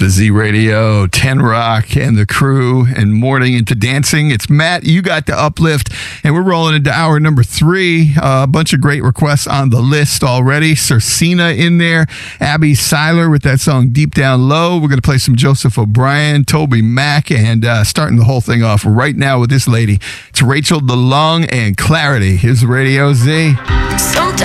Z Radio, 10 Rock, and the crew, and Morning into Dancing. It's Matt. You got the uplift, and we're rolling into hour number 3. A bunch of great requests on the list already. Circina in there. Abby Seiler with that song Deep Down Low. We're going to play some Joseph O'Brien, Toby Mac, and starting the whole thing off right now with this lady. It's Rachel DeLong and Clarity. Here's Radio Z.